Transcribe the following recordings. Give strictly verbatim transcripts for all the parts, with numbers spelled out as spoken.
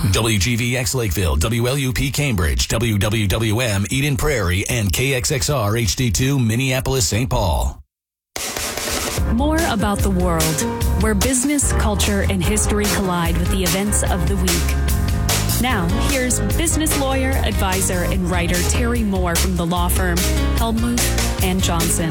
W G V X Lakeville, W L U P Cambridge, W W W M Eden Prairie, and K X X R H D two Minneapolis, Saint Paul. More about the world, where business, culture, and history collide with the events of the week. Now, here's business lawyer, advisor, and writer Terry Moore from the law firm Hellmuth and Johnson.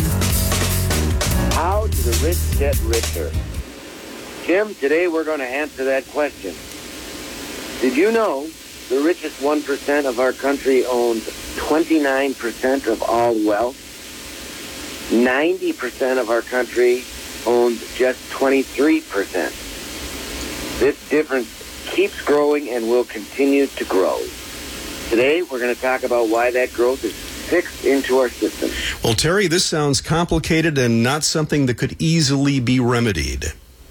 How do the rich get richer? Jim, today we're going to answer that question. Did you know the richest one percent of our country owns twenty-nine percent of all wealth? ninety percent of our country owns just twenty-three percent. This difference keeps growing and will continue to grow. Today, we're going to talk about why that growth is fixed into our system. Well, Terry, this sounds complicated and not something that could easily be remedied.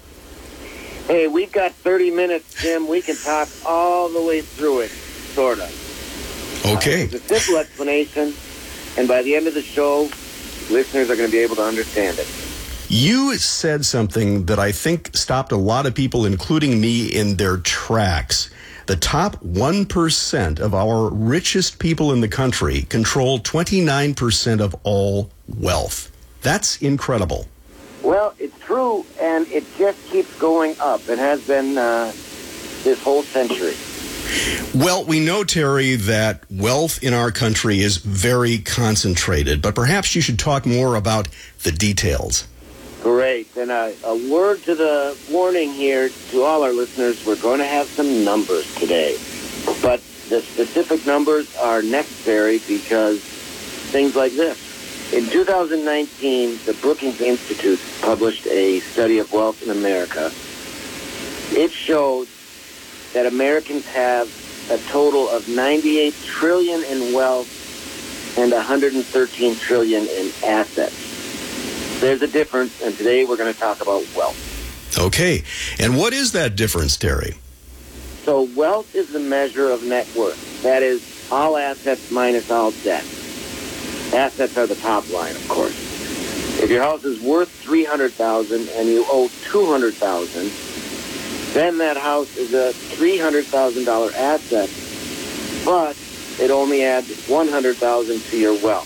Hey, we've got thirty minutes, Jim. We can talk all the way through it, sort of. Okay. Uh, it's a simple explanation, and by the end of the show, listeners are going to be able to understand it. You said something that I think stopped a lot of people, including me, in their tracks. The top one percent of our richest people in the country control twenty-nine percent of all wealth. That's incredible. Well, it's true, and it just keeps going up. It has been uh, this whole century. Well, we know, Terry, that wealth in our country is very concentrated, but perhaps you should talk more about the details. Great. And a, a word to the warning here to all our listeners, we're going to have some numbers today. But the specific numbers are necessary because things like this. In two thousand nineteen, the Brookings Institute published a study of wealth in America. It showed that Americans have a total of ninety-eight trillion dollars in wealth and one hundred thirteen trillion dollars in assets. There's a difference, and today we're going to talk about wealth. Okay. And what is that difference, Terry? So wealth is the measure of net worth. That is, all assets minus all debt. Assets are the top line, of course. If your house is worth three hundred thousand dollars and you owe two hundred thousand dollars, then that house is a three hundred thousand dollars asset, but it only adds one hundred thousand dollars to your wealth.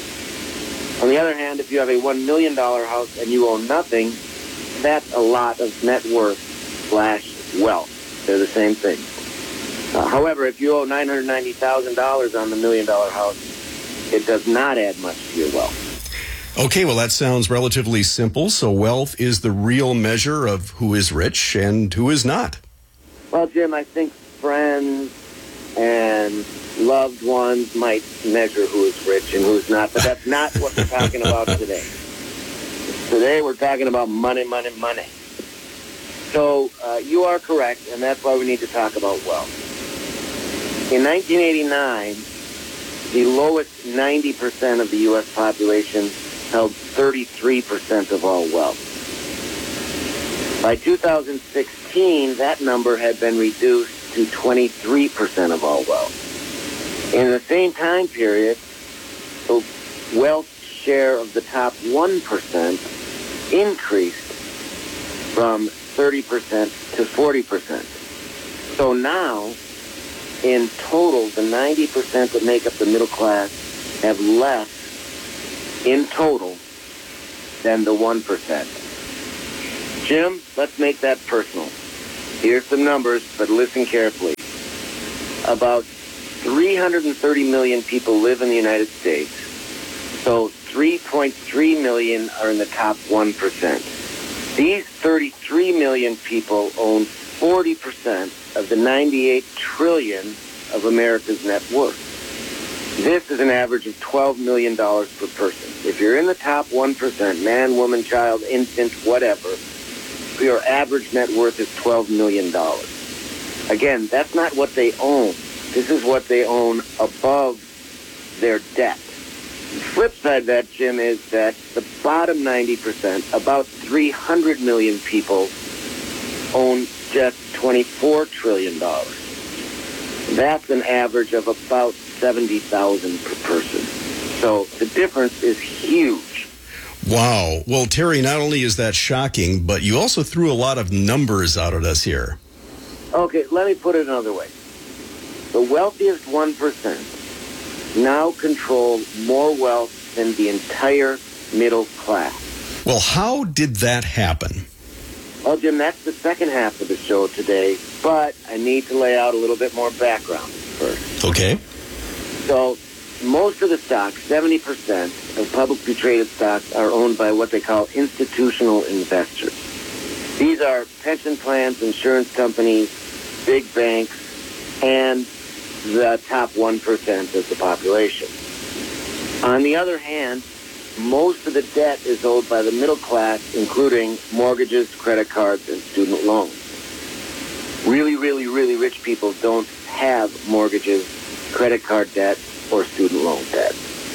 On the other hand, if you have a one million dollars house and you own nothing, that's a lot of net worth slash wealth. They're the same thing. Uh, however, if you owe nine hundred ninety thousand dollars on the million dollar house, it does not add much to your wealth. Okay, well, that sounds relatively simple. So wealth is the real measure of who is rich and who is not. Well, Jim, I think friends and loved ones might measure who is rich and who is not, but that's not what we're talking about today. Today we're talking about money, money, money. So uh, you are correct, and that's why we need to talk about wealth. In nineteen eighty-nine, the lowest ninety percent of the U S population held thirty-three percent of all wealth. By two thousand sixteen, that number had been reduced to twenty-three percent of all wealth. In the same time period, the wealth share of the top one percent increased from thirty percent to forty percent. So now, in total, the ninety percent that make up the middle class have less in total than the one percent. Jim, let's make that personal. Here's some numbers, but listen carefully. About three hundred thirty million people live in the United States, so three point three million are in the top one percent. These thirty-three million people own forty percent of the ninety-eight trillion of America's net worth. This is an average of twelve million dollars per person. If you're in the top one percent, man, woman, child, infant, whatever, your average net worth is twelve million dollars. Again, that's not what they own. This is what they own above their debt. The flip side of that, Jim, is that the bottom ninety percent, about three hundred million people, own just twenty-four trillion dollars. That's an average of about seventy thousand dollars per person. So the difference is huge. Wow. Well, Terry, not only is that shocking, but you also threw a lot of numbers out at us here. Okay, let me put it another way. The wealthiest one percent now control more wealth than the entire middle class. Well, how did that happen? Well, Jim, that's the second half of the show today, but I need to lay out a little bit more background first. Okay. So, most of the stocks, seventy percent of publicly traded stocks, are owned by what they call institutional investors. These are pension plans, insurance companies, big banks, and the top one percent of the population. On the other hand, most of the debt is owed by the middle class, including mortgages, credit cards, and student loans. Really, really, really rich people don't have mortgages, credit card debt, or student loan debt.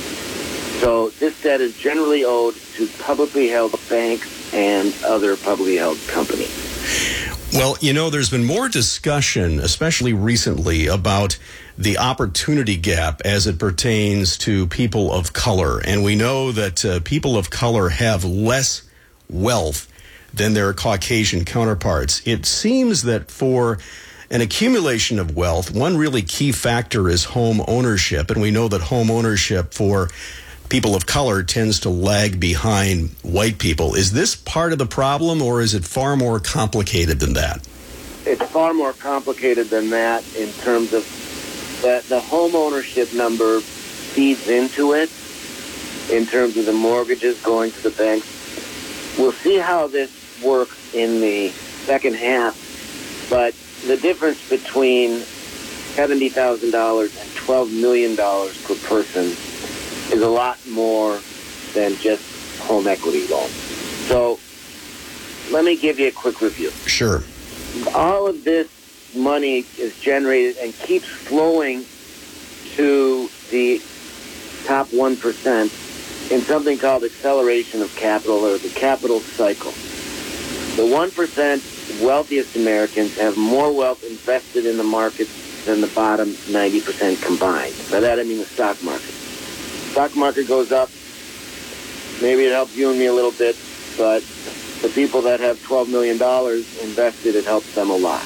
So this debt is generally owed to publicly held banks and other publicly held companies. Well, you know, there's been more discussion, especially recently, about the opportunity gap as it pertains to people of color. And we know that uh, people of color have less wealth than their Caucasian counterparts. It seems that for an accumulation of wealth, one really key factor is home ownership. And we know that home ownership for people of color tends to lag behind white people. Is this part of the problem, or is it far more complicated than that? It's far more complicated than that in terms of the, the home ownership number feeds into it, in terms of the mortgages going to the banks. We'll see how this works in the second half, but the difference between seventy thousand dollars and twelve million dollars per person is a lot more than just home equity loans. So let me give you a quick review. Sure. All of this money is generated and keeps flowing to the top one percent in something called acceleration of capital, or the capital cycle. The one percent wealthiest Americans have more wealth invested in the markets than the bottom ninety percent combined. By that I mean the stock market. Stock market goes up, maybe it helps you and me a little bit, but the people that have twelve million dollars invested, it helps them a lot.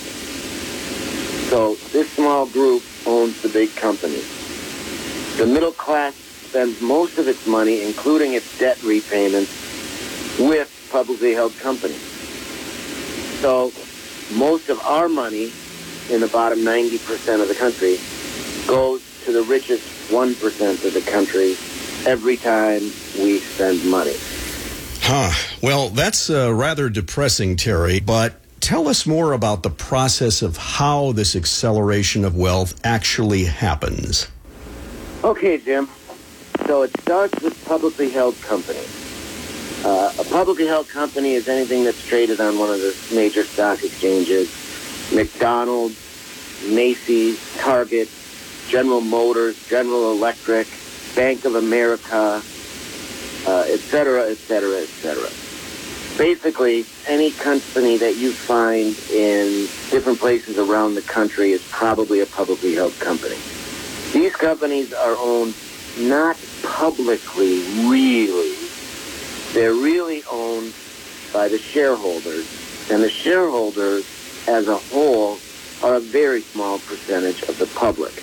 So this small group owns the big companies. The middle class spends most of its money, including its debt repayments, with publicly held companies. So most of our money in the bottom ninety percent of the country goes to the richest one percent of the country every time we spend money. Huh. Well, that's uh, rather depressing, Terry, but tell us more about the process of how this acceleration of wealth actually happens. Okay, Jim. So it starts with publicly held companies. Uh, a publicly held company is anything that's traded on one of the major stock exchanges. McDonald's, Macy's, Target, General Motors, General Electric, Bank of America, uh, et cetera, et cetera, et cetera. Basically, any company that you find in different places around the country is probably a publicly held company. These companies are owned not publicly, really. They're really owned by the shareholders, and the shareholders as a whole are a very small percentage of the public.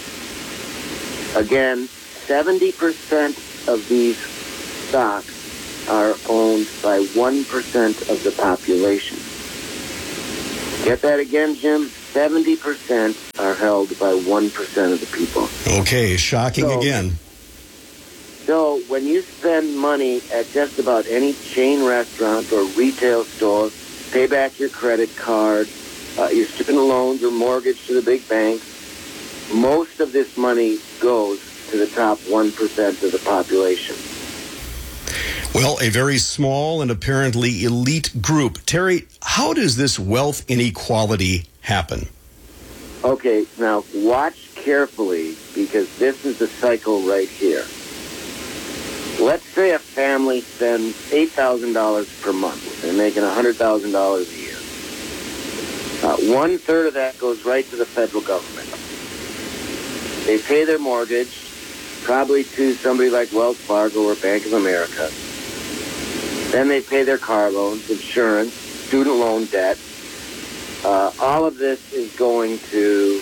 Again, seventy percent of these stocks are owned by one percent of the population. Get that again, Jim? seventy percent are held by one percent of the people. Okay, shocking so, again. So when you spend money at just about any chain restaurant or retail store, pay back your credit card, uh, your student loans or mortgage to the big banks, most of this money goes to the top one percent of the population. Well, a very small and apparently elite group. Terry, how does this wealth inequality happen? Okay, now watch carefully, because this is the cycle right here. Let's say a family spends eight thousand dollars per month. They're making one hundred thousand dollars a year. Uh, one third of that goes right to the federal government. They pay their mortgage, probably to somebody like Wells Fargo or Bank of America. Then they pay their car loans, insurance, student loan debt. Uh, all of this is going to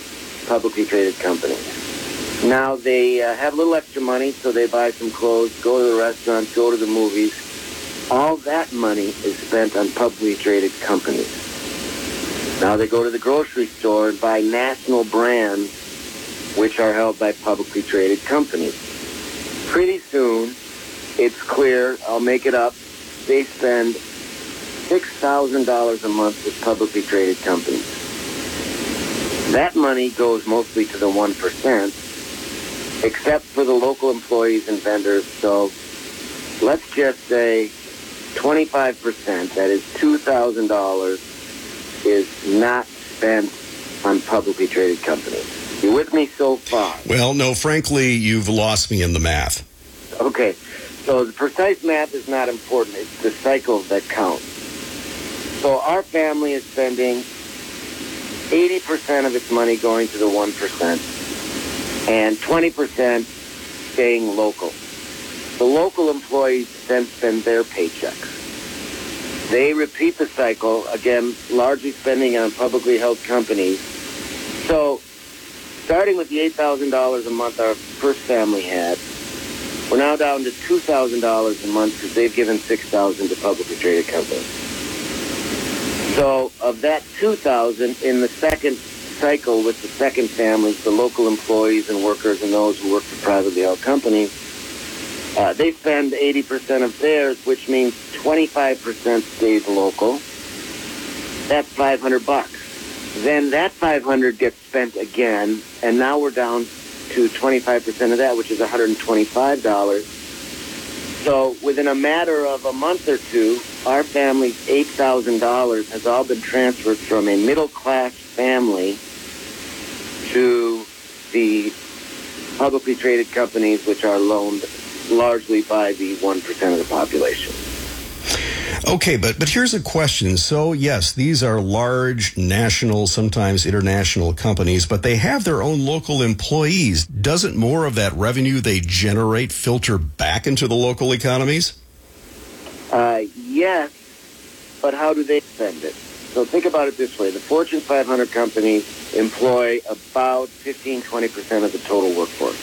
publicly traded companies. Now, they uh, have a little extra money, so they buy some clothes, go to the restaurants, go to the movies. All that money is spent on publicly traded companies. Now they go to the grocery store and buy national brands, which are held by publicly traded companies. Pretty soon, it's clear, I'll make it up, they spend six thousand dollars a month with publicly traded companies. That money goes mostly to the one percent, except for the local employees and vendors. So let's just say twenty-five percent, that is two thousand dollars, is not spent on publicly traded companies. You with me so far? Well, no, frankly, you've lost me in the math. Okay, so the precise math is not important. It's the cycle that counts. So our family is spending eighty percent of its money going to the one percent and twenty percent staying local. The local employees then spend their paychecks. They repeat the cycle, again, largely spending on publicly held companies. So starting with the eight thousand dollars a month our first family had, we're now down to two thousand dollars a month because they've given six thousand dollars to publicly traded companies. So of that two thousand dollars in the second cycle with the second family, the local employees and workers and those who work for privately held companies, uh, they spend eighty percent of theirs, which means twenty-five percent stays local. That's five hundred bucks. Then that five hundred gets spent again, and now we're down to twenty-five percent of that, which is one hundred twenty-five dollars. So within a matter of a month or two, our family's eight thousand dollars has all been transferred from a middle-class family to the publicly traded companies, which are loaned largely by the one percent of the population. Okay, but but here's a question. So, yes, these are large national, sometimes international companies, but they have their own local employees. Doesn't more of that revenue they generate filter back into the local economies? Uh, yes, but how do they spend it? So think about it this way. The Fortune five hundred companies employ about fifteen, twenty percent of the total workforce.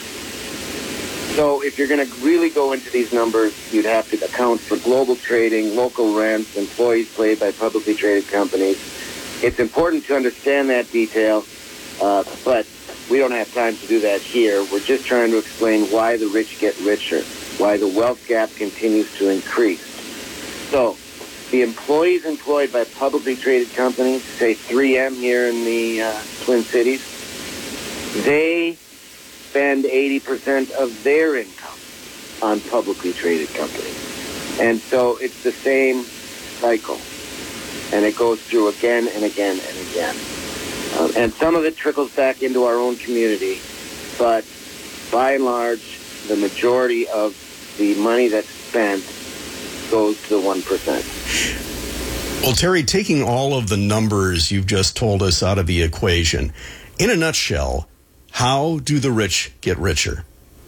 So if you're going to really go into these numbers, you'd have to account for global trading, local rents, employees paid by publicly traded companies. It's important to understand that detail, uh, but we don't have time to do that here. We're just trying to explain why the rich get richer, why the wealth gap continues to increase. So the employees employed by publicly traded companies, say three M here in the uh, Twin Cities, they spend eighty percent of their income on publicly traded companies. And so it's the same cycle. And it goes through again and again and again. Um, and some of it trickles back into our own community. But by and large, the majority of the money that's spent goes to the one percent. Well, Terry, taking all of the numbers you've just told us out of the equation, in a nutshell, how do the rich get richer?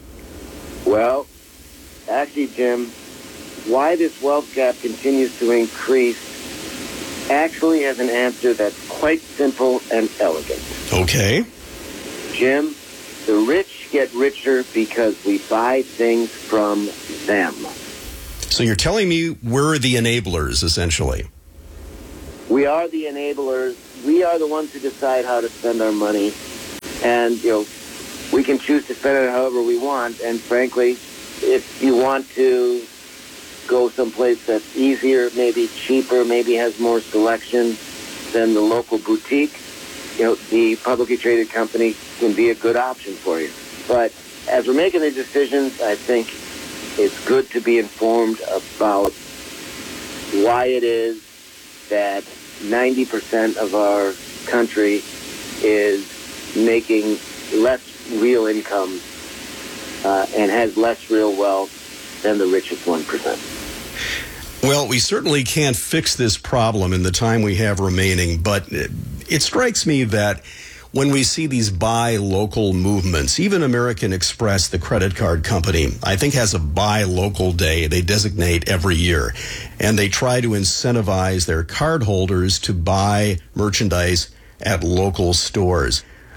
Well, actually, Jim, why this wealth gap continues to increase actually has an answer that's quite simple and elegant. Okay. Jim, the rich get richer because we buy things from them. So you're telling me we're the enablers, essentially. We are the enablers. We are the ones who decide how to spend our money. And, you know, we can choose to spend it however we want. And frankly, if you want to go someplace that's easier, maybe cheaper, maybe has more selection than the local boutique, you know, the publicly traded company can be a good option for you. But as we're making the decisions, I think it's good to be informed about why it is that ninety percent of our country is making less real income uh, and has less real wealth than the richest one percent. Well, we certainly can't fix this problem in the time we have remaining, but it, it strikes me that when we see these buy local movements, even American Express, the credit card company, I think has a buy local day they designate every year. And they try to incentivize their cardholders to buy merchandise at local stores. Terry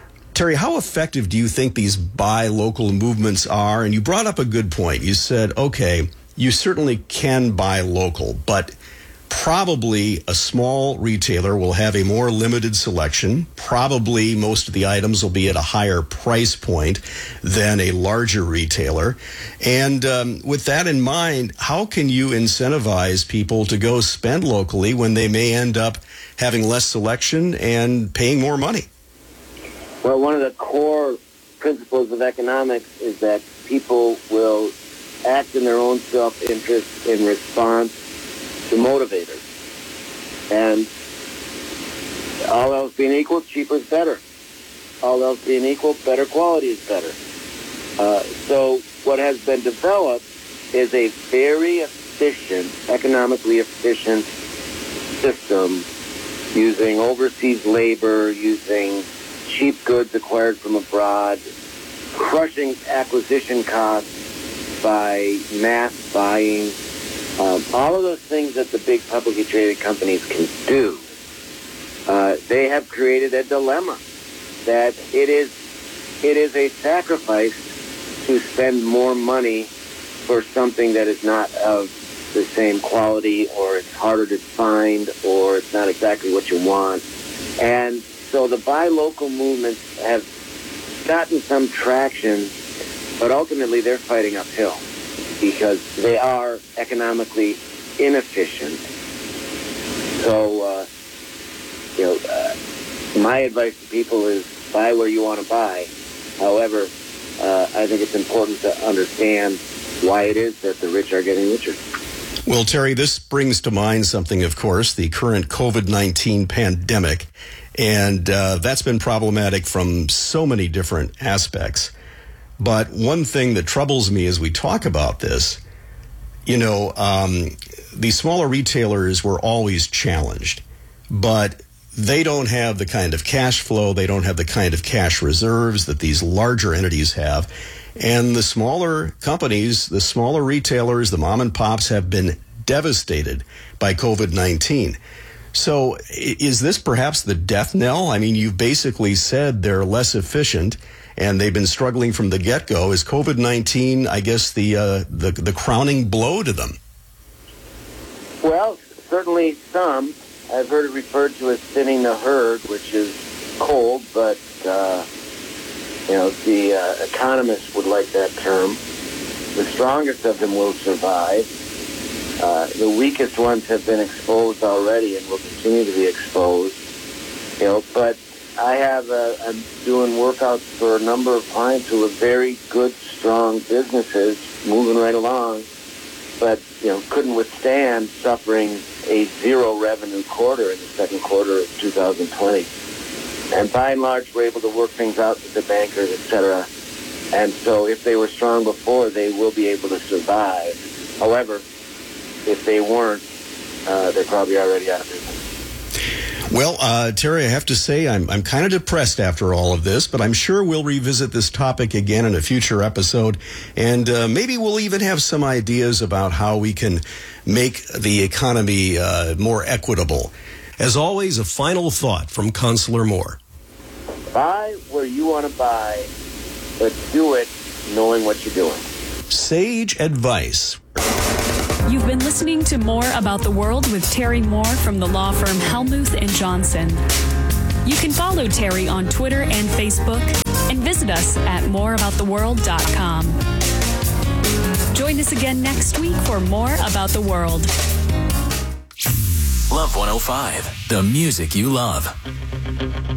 Terry, how effective do you think these buy local movements are? And you brought up a good point. You said, okay, you certainly can buy local, but probably a small retailer will have a more limited selection. Probably most of the items will be at a higher price point than a larger retailer. And um, with that in mind, how can you incentivize people to go spend locally when they may end up having less selection and paying more money? Well, one of the core principles of economics is that people will act in their own self-interest in response to motivators. And all else being equal, cheaper is better. All else being equal, better quality is better. Uh, so what has been developed is a very efficient, economically efficient system using overseas labor, using cheap goods acquired from abroad, crushing acquisition costs by mass buying. Um, all of those things that the big publicly traded companies can do, uh, they have created a dilemma that it is it is a sacrifice to spend more money for something that is not of the same quality, or it's harder to find, or it's not exactly what you want. And so the buy local movements have gotten some traction, but ultimately they're fighting uphill, because they are economically inefficient. So, uh, you know, uh, my advice to people is buy where you want to buy. However, uh, I think it's important to understand why it is that the rich are getting richer. Well, Terry, this brings to mind something, of course, the current COVID nineteen pandemic. And uh, that's been problematic from so many different aspects. But one thing that troubles me as we talk about this, you know, um, the smaller retailers were always challenged, but they don't have the kind of cash flow, they don't have the kind of cash reserves that these larger entities have. And the smaller companies, the smaller retailers, the mom and pops have been devastated by COVID nineteen. So is this perhaps the death knell? I mean, you've basically said they're less efficient and they've been struggling from the get-go. Is COVID nineteen, I guess, the, uh, the the crowning blow to them? Well, certainly some. I've heard it referred to as thinning the herd, which is cold, but, uh, you know, the uh, economists would like that term. The strongest of them will survive. Uh, the weakest ones have been exposed already and will continue to be exposed. You know, but I have, uh, I'm doing workouts for a number of clients who are very good, strong businesses, moving right along, but, you know, couldn't withstand suffering a zero revenue quarter in the second quarter of two thousand twenty. And by and large, we're able to work things out with the bankers, et cetera. And so if they were strong before, they will be able to survive. However, if they weren't, uh, they're probably already out of business. Well, uh, Terry, I have to say I'm I'm kind of depressed after all of this, but I'm sure we'll revisit this topic again in a future episode, and uh, maybe we'll even have some ideas about how we can make the economy uh, more equitable. As always, a final thought from Counselor Moore. Buy where you want to buy, but do it knowing what you're doing. Sage advice. You've been listening to More About the World with Terry Moore from the law firm Hellmuth and Johnson. You can follow Terry on Twitter and Facebook and visit us at more about the world dot com. Join us again next week for More About the World. Love one oh five, the music you love.